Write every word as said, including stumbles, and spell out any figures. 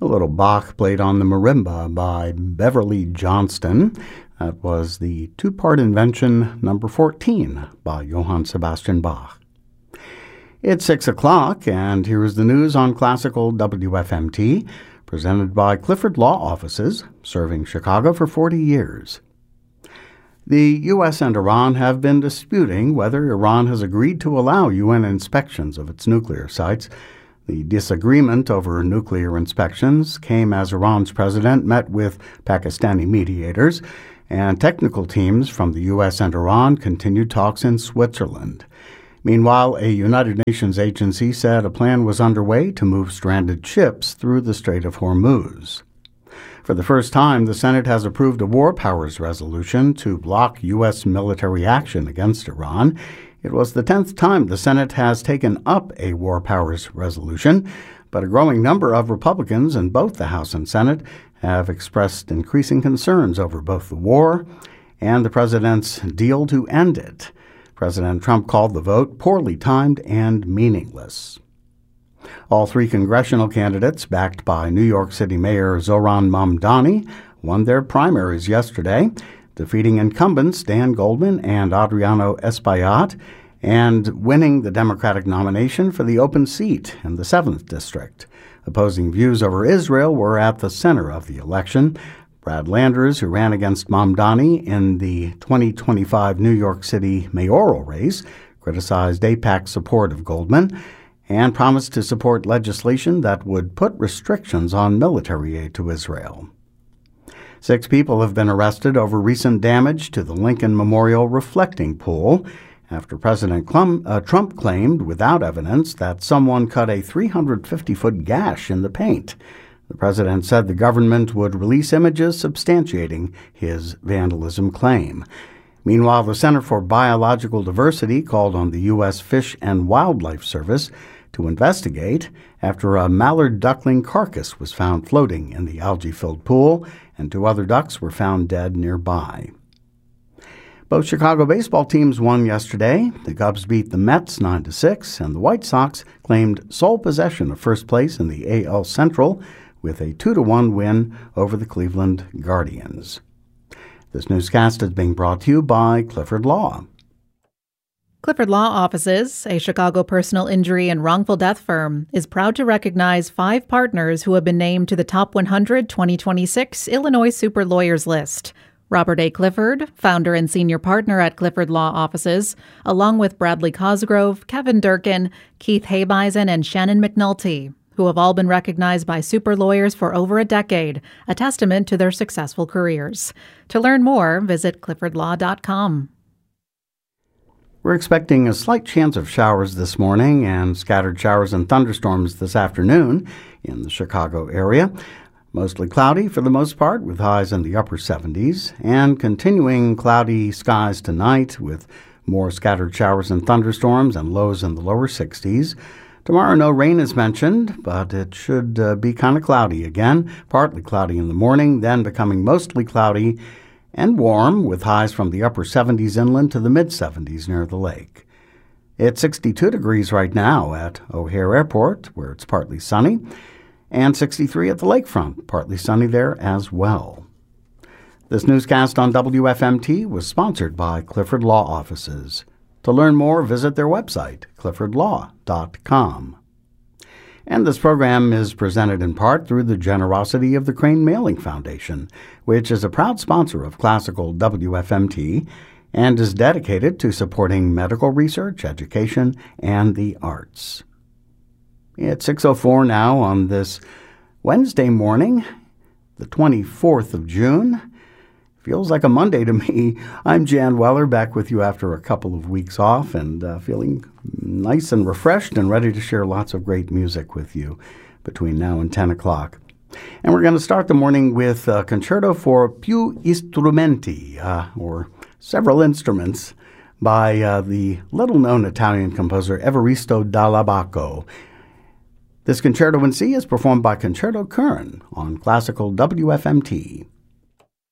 A little Bach played on the marimba by Beverly Johnston. That was the two-part invention number fourteen by Johann Sebastian Bach. It's six o'clock, and here is the news on Classical W F M T, presented by Clifford Law Offices, serving Chicago for forty years. The U S and Iran have been disputing whether Iran has agreed to allow U N inspections of its nuclear sites. The disagreement over nuclear inspections came as Iran's president met with Pakistani mediators, and technical teams from the U S and Iran continued talks in Switzerland. Meanwhile, a United Nations agency said a plan was underway to move stranded ships through the Strait of Hormuz. For the first time, the Senate has approved a war powers resolution to block U S military action against Iran. It was the tenth time the Senate has taken up a war powers resolution, but a growing number of Republicans in both the House and Senate have expressed increasing concerns over both the war and the president's deal to end it. President Trump called the vote poorly timed and meaningless. All three congressional candidates, backed by New York City Mayor Zohran Mamdani, won their primaries yesterday, defeating incumbents Dan Goldman and Adriano Espaillat, and winning the Democratic nomination for the open seat in the seventh District. Opposing views over Israel were at the center of the election. Brad Landers, who ran against Mamdani in the twenty twenty-five New York City mayoral race, criticized AIPAC's support of Goldman and promised to support legislation that would put restrictions on military aid to Israel. Six people have been arrested over recent damage to the Lincoln Memorial reflecting pool after President Trump claimed, without evidence, that someone cut a three hundred fifty foot gash in the paint. The president said the government would release images substantiating his vandalism claim. Meanwhile, the Center for Biological Diversity called on the U S Fish and Wildlife Service to investigate after a mallard duckling carcass was found floating in the algae-filled pool, and two other ducks were found dead nearby. Both Chicago baseball teams won yesterday. The Cubs beat the Mets nine to six, and the White Sox claimed sole possession of first place in the A L Central with a two to one win over the Cleveland Guardians. This newscast is being brought to you by Clifford Law. Clifford Law Offices, a Chicago personal injury and wrongful death firm, is proud to recognize five partners who have been named to the Top one hundred twenty twenty-six Illinois Super Lawyers list. Robert A. Clifford, founder and senior partner at Clifford Law Offices, along with Bradley Cosgrove, Kevin Durkin, Keith Habeisen, and Shannon McNulty, who have all been recognized by super lawyers for over a decade, a testament to their successful careers. To learn more, visit clifford law dot com. We're expecting a slight chance of showers this morning and scattered showers and thunderstorms this afternoon in the Chicago area. Mostly cloudy for the most part, with highs in the upper seventies, and continuing cloudy skies tonight with more scattered showers and thunderstorms and lows in the lower sixties. Tomorrow, no rain is mentioned, but it should uh, be kind of cloudy again, partly cloudy in the morning, then becoming mostly cloudy and warm, with highs from the upper seventies inland to the mid-seventies near the lake. It's sixty-two degrees right now at O'Hare Airport, where it's partly sunny, and sixty-three at the lakefront, partly sunny there as well. This newscast on W F M T was sponsored by Clifford Law Offices. To learn more, visit their website, clifford law dot com. And this program is presented in part through the generosity of the Crane Mailing Foundation, which is a proud sponsor of Classical W F M T and is dedicated to supporting medical research, education, and the arts. It's six oh four now on this Wednesday morning, the twenty-fourth of June. Feels like a Monday to me. I'm Jan Weller, back with you after a couple of weeks off and uh, feeling nice and refreshed and ready to share lots of great music with you between now and ten o'clock. And we're going to start the morning with a concerto for più strumenti, uh, or several instruments, by uh, the little-known Italian composer Evaristo Dall'Abaco. This concerto in C is performed by Concerto Kern on Classical W F M T.